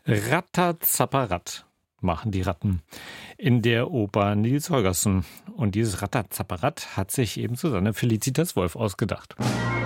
Ratter-Zapperat machen die Ratten in der Oper Nils Holgersson. Und dieses Ratter-Zapperat hat sich eben Susanne Felicitas Wolf ausgedacht.